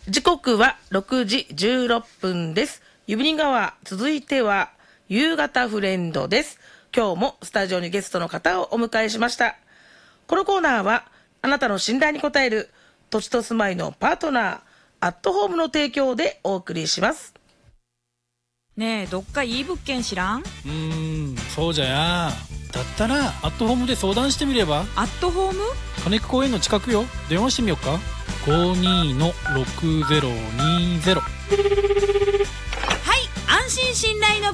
時刻は6時16分です。指に川、続いては夕方フレンドです。今日もスタジオにゲストの方をお迎えしました。このコーナーはあなたの信頼に応える土地と住まいのパートナーアットホームの提供でお送りします。 ねえ、どっかいい物件知らん？ そうじゃや。だったらアットホームで相談してみれば。 アットホーム？ 金久公園の近くよ。電話してみよっか。52-6020。 はい、安心信頼の